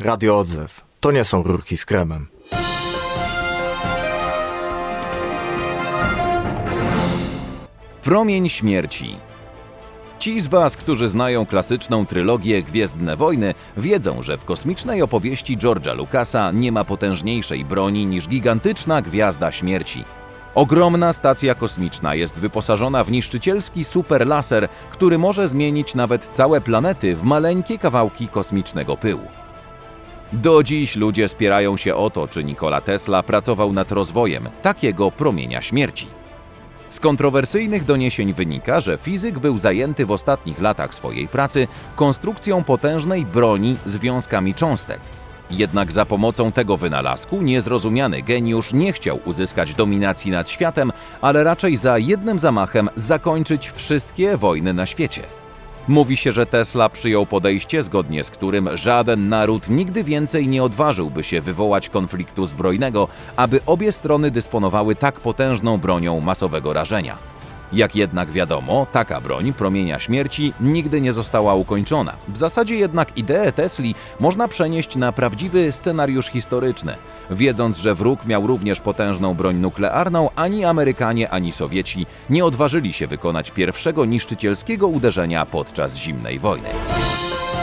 Radio Odzew. To nie są rurki z kremem. Promień śmierci. Ci z Was, którzy znają klasyczną trylogię Gwiezdne Wojny, wiedzą, że w kosmicznej opowieści George'a Lucasa nie ma potężniejszej broni niż gigantyczna Gwiazda Śmierci. Ogromna stacja kosmiczna jest wyposażona w niszczycielski superlaser, który może zmienić nawet całe planety w maleńkie kawałki kosmicznego pyłu. Do dziś ludzie spierają się o to, czy Nikola Tesla pracował nad rozwojem takiego promienia śmierci. Z kontrowersyjnych doniesień wynika, że fizyk był zajęty w ostatnich latach swojej pracy konstrukcją potężnej broni związkami cząstek. Jednak za pomocą tego wynalazku niezrozumiany geniusz nie chciał uzyskać dominacji nad światem, ale raczej za jednym zamachem zakończyć wszystkie wojny na świecie. Mówi się, że Tesla przyjął podejście, zgodnie z którym żaden naród nigdy więcej nie odważyłby się wywołać konfliktu zbrojnego, aby obie strony dysponowały tak potężną bronią masowego rażenia. Jak jednak wiadomo, taka broń promienia śmierci nigdy nie została ukończona. W zasadzie jednak ideę Tesli można przenieść na prawdziwy scenariusz historyczny. Wiedząc, że wróg miał również potężną broń nuklearną, ani Amerykanie, ani Sowieci nie odważyli się wykonać pierwszego niszczycielskiego uderzenia podczas zimnej wojny.